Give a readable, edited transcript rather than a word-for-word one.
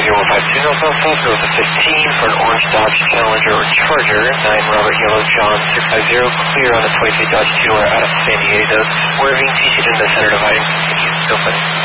0152 Northbound South Road to 15 for an orange Dodge Challenger or Charger, 9 Robert Yellow John 650, clear on the 23 Dodge 2 out of San Diego. We're being TC'd in the center dividing. Go for it.